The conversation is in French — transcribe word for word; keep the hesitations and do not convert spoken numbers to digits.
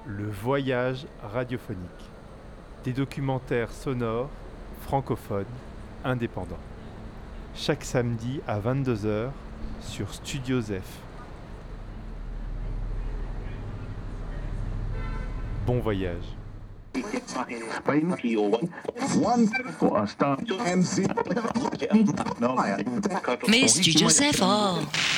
Le voyage radiophonique. Des documentaires sonores, francophones, indépendants. Chaque samedi à vingt-deux heures sur Studio Zef. Bon voyage. Mais Studio Zef, oh